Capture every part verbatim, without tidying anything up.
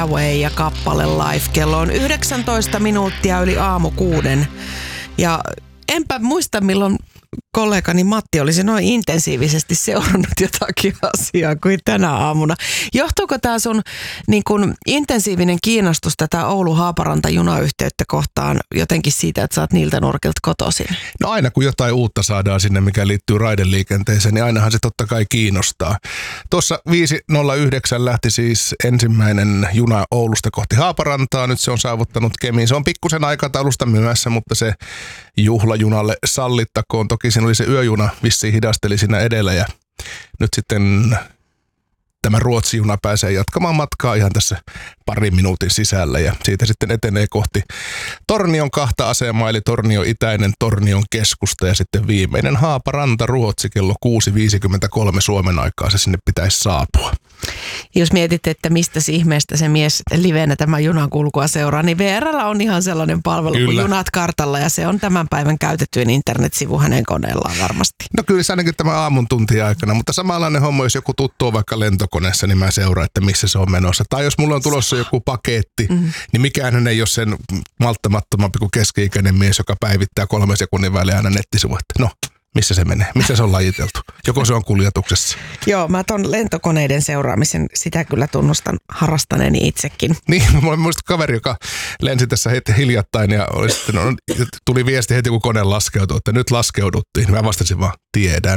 Away ja kappale Life. Kello on yhdeksäntoista minuuttia yli aamu kuuden. Ja enpä muista, milloin kollegani Matti olisi noin intensiivisesti seurannut jotakin asiaa kuin tänä aamuna. Johtuuko tämä sun niin kun, intensiivinen kiinnostus tätä Oulu-Haaparanta-junayhteyttä kohtaan jotenkin siitä, että sä oot niiltä nurkilta kotoisin? No aina kun jotain uutta saadaan sinne, mikä liittyy raideliikenteeseen, niin ainahan se totta kai kiinnostaa. Tuossa viisi nolla yhdeksän lähti siis ensimmäinen juna Oulusta kohti Haaparantaa. Nyt se on saavuttanut Kemiin. Se on pikkusen aikataulusta myöhässä, mutta se juhlajunalle sallittakoon. Toki siinä oli se yöjuna, vissiin hidasteli siinä edellä ja nyt sitten tämä Ruotsi-juna pääsee jatkamaan matkaa ihan tässä parin minuutin sisällä ja siitä sitten etenee kohti Tornion kahta asemaa, eli Tornion itäinen, Tornion keskusta ja sitten viimeinen Haaparanta Ruotsi kello kuusi viisikymmentäkolme Suomen aikaa se sinne pitäisi saapua. Jos mietit, että mistä ihmeestä se mies livenä tämän junan kulkua seuraa, niin V R:llä on ihan sellainen palvelu kyllä. kuin Junat kartalla ja se on tämän päivän käytettyjen internetsivu hänen koneellaan varmasti. No kyllä se ainakin tämä aamun tuntia aikana, mutta samanlainen homma, jos joku tuttuu vaikka lentokoneessa, niin mä seuraan, että missä se on menossa. Tai jos mulla on tulossa joku paketti, mm-hmm. niin mikään ei ole sen malttamattomampi kuin keski-ikäinen mies, joka päivittää kolme sekunnin välein aina nettisivu, että no. Missä se menee? Missä se on lajiteltu? Joko se on kuljetuksessa? Joo, mä ton lentokoneiden seuraamisen, sitä kyllä tunnustan harrastaneeni itsekin. Niin, mulla muista kaveri, joka lensi tässä heti hiljattain ja oli sitten, no, tuli viesti heti, kun kone laskeutui, että nyt laskeuduttiin. Mä vastasin vaan, tiedän.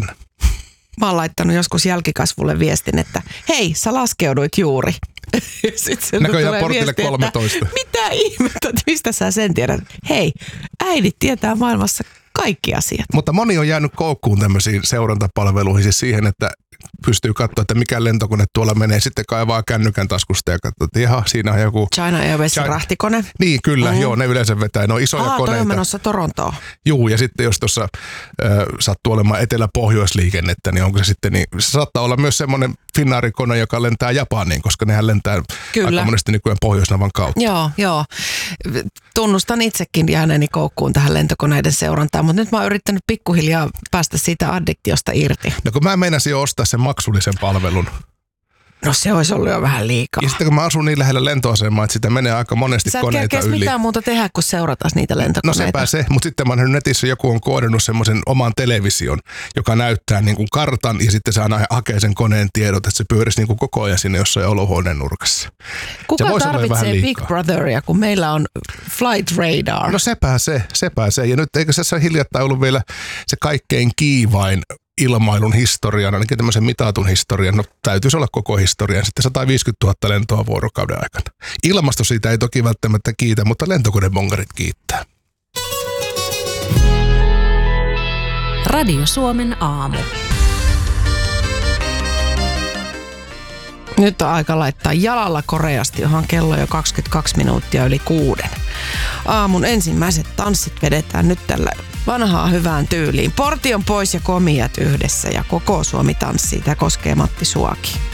Mä oon laittanut joskus jälkikasvulle viestin, että hei, sä laskeuduit juuri. Sitten näköjään portille viesti, kolmetoista. Mitä ihmettä, mistä sä sen tiedät? Hei, äidit tietää maailmassa kaikki asiat. Mutta moni on jäänyt koukkuun tämmöisiin seurantapalveluihin, siis siihen, että pystyy katsoa, että mikä lentokone tuolla menee. Sitten kaivaa kännykän taskusta ja katsoo, että ihan siinä on joku China Airwaysin China... rahtikone. Niin, kyllä. Mm. Joo, ne yleensä vetää. Ne on isoja Aa, koneita. toi on menossa Torontoon. Juu, ja sitten jos tuossa äh, sattuu olemaan etelä-pohjoisliikennettä, niin onko se sitten, niin se saattaa olla myös semmoinen Finnair-kone, joka lentää Japaniin, koska nehän lentää kyllä. aika monesti nykyään Pohjoisnavan kautta. Joo, joo. Tunnustan itsekin jääneeni koukkuun tähän lentokoneiden seurantaan, mutta nyt mä oon yrittänyt pikkuhiljaa päästä siitä addiktiosta irti. No kun mä meinasin jo ostaa sen maksullisen palvelun. No se olisi ollut jo vähän liikaa. Ja sitten kun mä asun niin lähellä lentoasemaa, että sitä menee aika monesti sä koneita yli. Sä et mitään muuta tehdä, kun seurataan niitä lentokoneita. No sepä se, mutta sitten mä oon nähnyt netissä, joku on koodannut semmoisen oman television, joka näyttää niin kuin kartan ja sitten se aina hakee sen koneen tiedot, että se pyörisi niin kuin koko ajan sinne jossain olohuoneen nurkassa. Kuka tarvitsee Big Brotheria, kun meillä on Flight Radar? No sepä se, sepä se. Ja nyt eikö se hiljattain ollut vielä se kaikkein kiivain ilmailun historian, ainakin tämmöisen mitatun historian, no täytyisi olla koko historian, sitten sata viisikymmentätuhatta lentoa vuorokauden aikana. Ilmasto siitä ei toki välttämättä kiitä, mutta lentokonebongarit kiittää. Radio Suomen aamu. Nyt on aika laittaa jalalla koreasti, johon kello jo kaksikymmentäkaksi minuuttia yli kuuden. Aamun ensimmäiset tanssit vedetään nyt tällä vanhaa hyvään tyyliin. Porti on pois ja komiat yhdessä ja koko Suomi tanssii. Tämä koskee Matti suakin.